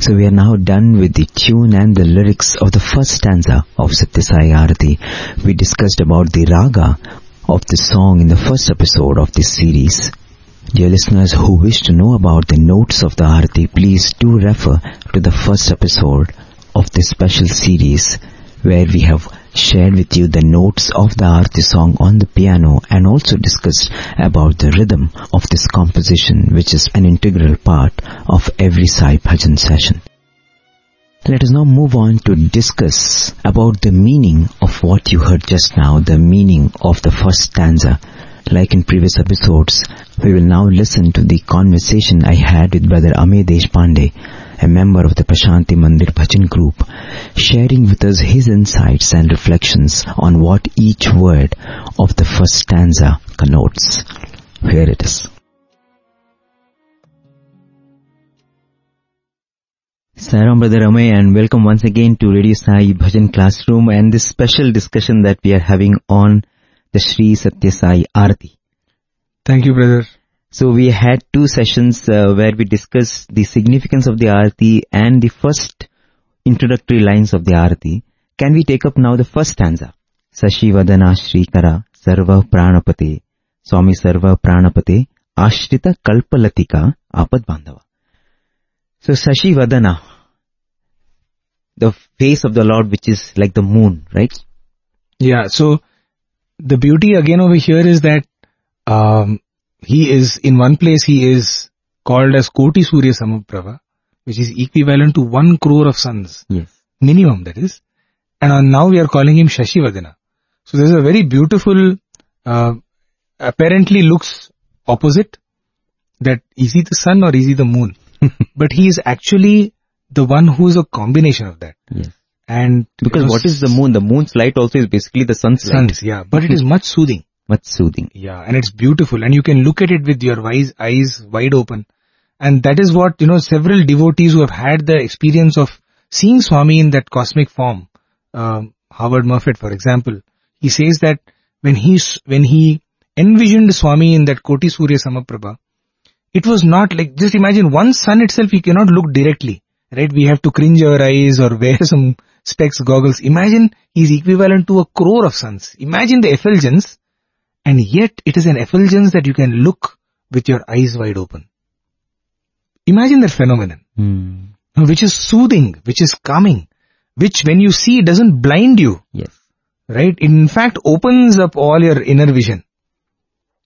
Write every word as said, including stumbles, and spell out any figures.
So we are now done with the tune and the lyrics of the first stanza of Satya Sai Arati. We discussed about the raga of the song in the first episode of this series. Dear listeners who wish to know about the notes of the Arati, please do refer to the first episode of this special series where we have shared with you the notes of the Arati song on the piano and also discussed about the rhythm of this composition, which is an integral part of every Sai Bhajan session. Let us now move on to discuss about the meaning of what you heard just now, the meaning of the first stanza. Like in previous episodes, we will now listen to the conversation I had with Brother Amey Deshpande, a member of the Prashanti Mandir Bhajan group, sharing with us his insights and reflections on what each word of the first stanza connotes. Here it is. Saram Brother Amey, and welcome once again to Radio Sai Bhajan Classroom and this special discussion that we are having on the Sri Satya Sai Arati. Thank you, brother. So we had two sessions uh, where we discussed the significance of the Arati and the first introductory lines of the Arati. Can we take up now the first stanza? Sashi Vadana Shrikara Sarva Pranapate Swami Sarva Pranapate Ashrita Kalpalatika Apad Bandhava. So Sashi Vadana, the face of the Lord which is like the moon, right? Yeah, so the beauty again over here is that um, he is, in one place he is called as Koti Surya Samaprabha, which is equivalent to one crore of suns. Yes. Minimum, that is. And on, now we are calling him Shashi Vadana. So there's a very beautiful, uh, apparently looks opposite, that is he the sun or is he the moon? But he is actually the one who is a combination of that. Yes. And because what is the moon? The moon's light also is basically the sun's light. Suns, yeah. But it is much soothing. Much soothing. Yeah, and it's beautiful. And you can look at it with your eyes, eyes wide open. And that is what, you know, several devotees who have had the experience of seeing Swami in that cosmic form, um, Howard Murfitt, for example, he says that when he, when he envisioned Swami in that Koti Surya Samaprabha, it was not like, just imagine one sun itself, you cannot look directly, right? We have to cringe our eyes or wear some specs, goggles. Imagine he's equivalent to a crore of suns. Imagine the effulgence, and yet it is an effulgence that you can look with your eyes wide open. Imagine that phenomenon, mm. which is soothing, which is calming, which when you see doesn't blind you. Yes. Right? It in fact opens up all your inner vision.